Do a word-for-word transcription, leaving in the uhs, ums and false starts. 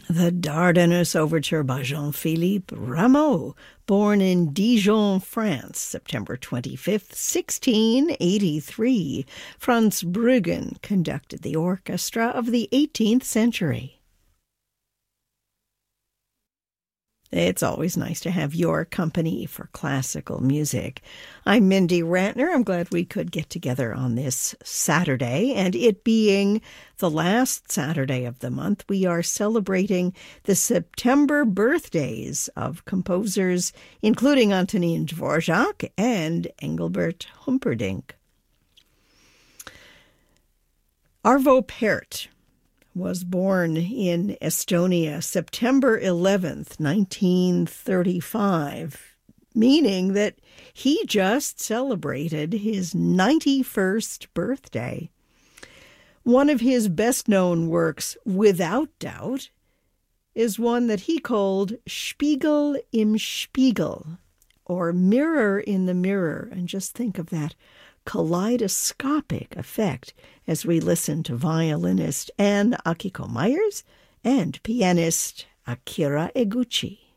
The Dardanus Overture by Jean-Philippe Rameau, born in Dijon, France, September twenty-fifth, sixteen eighty-three. Franz Bruggen conducted the orchestra of the eighteenth century. It's always nice to have your company for classical music. I'm Mindy Rantner. I'm glad we could get together on this Saturday, and it being the last Saturday of the month, we are celebrating the September birthdays of composers, including Antonin Dvorak and Engelbert Humperdinck. Arvo Pärt was born in Estonia September eleventh, nineteen thirty-five, meaning that he just celebrated his ninety-first birthday. One of his best-known works, without doubt, is one that he called Spiegel im Spiegel, or Mirror in the Mirror. And just think of that kaleidoscopic effect as we listen to violinist Ann Akiko Meyers and pianist Akira Eguchi.